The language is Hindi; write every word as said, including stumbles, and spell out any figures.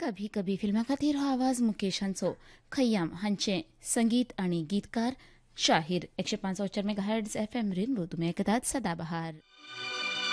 कभी कभी फिल्मा खातीर हो आवाज मुकेश हांचो. खय्याम हांचे संगीत आनी गीतकार शाहीर एकशे पांच मेगाहर्ट्ज एफ एम रेनबो तुमी आयकतात सदाबहार.